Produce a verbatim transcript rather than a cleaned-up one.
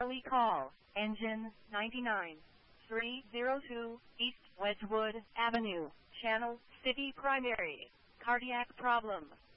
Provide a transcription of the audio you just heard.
Charlie call, engine ninety-nine three oh two, East Wedgwood Avenue, Channel City Primary, cardiac problem.